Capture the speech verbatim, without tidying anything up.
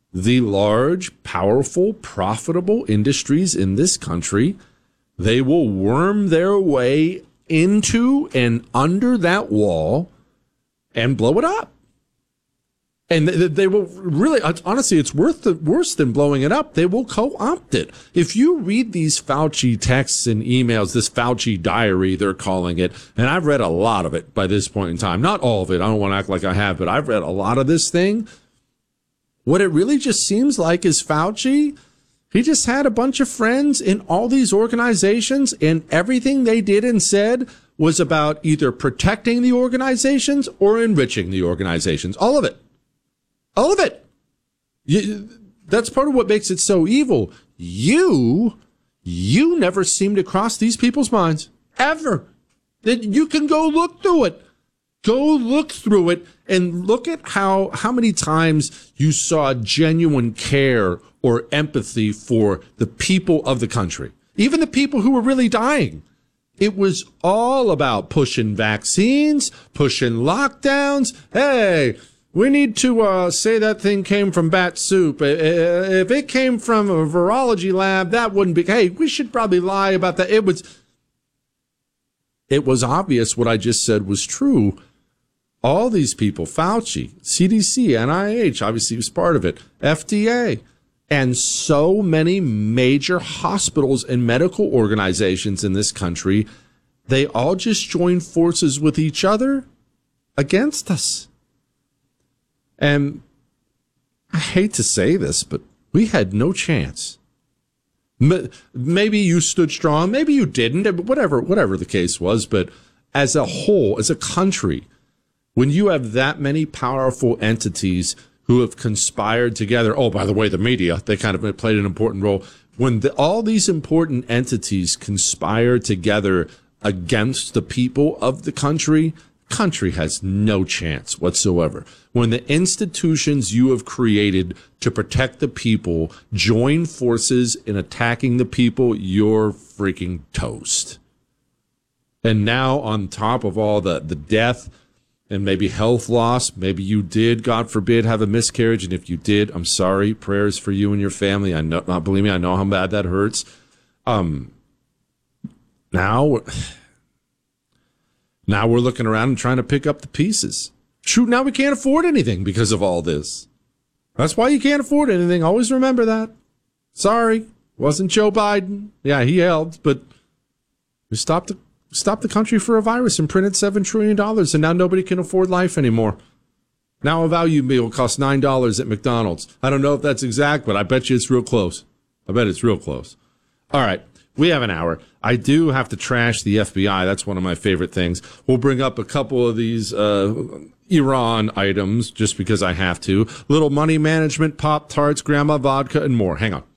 the large, powerful, profitable industries in this country, they will worm their way into and under that wall and blow it up. And they will really, honestly, it's worth the, worse than blowing it up. They will co-opt it. If you read these Fauci texts and emails, this Fauci diary, they're calling it, and I've read a lot of it by this point in time. Not all of it. I don't want to act like I have, but I've read a lot of this thing. What it really just seems like is Fauci, he just had a bunch of friends in all these organizations, and everything they did and said was about either protecting the organizations or enriching the organizations. All of it. All of it. You, that's part of what makes it so evil. You, you never seem to cross these people's minds. Ever. That you can go look through it. Go look through it and look at how, how many times you saw genuine care or empathy for the people of the country. Even the people who were really dying. It was all about pushing vaccines, pushing lockdowns. Hey, we need to uh, say that thing came from bat soup. If it came from a virology lab, that wouldn't be. Hey, we should probably lie about that. It was, it was obvious what I just said was true. All these people, Fauci, C D C, N I H, obviously was part of it, F D A, and so many major hospitals and medical organizations in this country, they all just joined forces with each other against us. And I hate to say this, but we had no chance. Maybe you stood strong, maybe you didn't, whatever, whatever the case was. But as a whole, as a country, when you have that many powerful entities who have conspired together, oh, by the way, the media, they kind of played an important role. When the, all these important entities conspire together against the people of the country, country has no chance whatsoever. When the institutions you have created to protect the people join forces in attacking the people, you're freaking toast. And now on top of all the, the death and maybe health loss, maybe you did, God forbid, have a miscarriage. And if you did, I'm sorry. Prayers for you and your family. I know, not believe me, I know how bad that hurts. Um, now... Now we're looking around and trying to pick up the pieces. Shoot, now we can't afford anything because of all this. That's why you can't afford anything. Always remember that. Sorry, wasn't Joe Biden. Yeah, he helped, but we stopped the, stopped the country for a virus and printed seven trillion dollars, and now nobody can afford life anymore. Now a value meal costs nine dollars at McDonald's. I don't know if that's exact, but I bet you it's real close. I bet it's real close. All right. We have an hour. I do have to trash the F B I. That's one of my favorite things. We'll bring up a couple of these uh, Iran items just because I have to. Little money management, Pop-Tarts, Grandma vodka, and more. Hang on.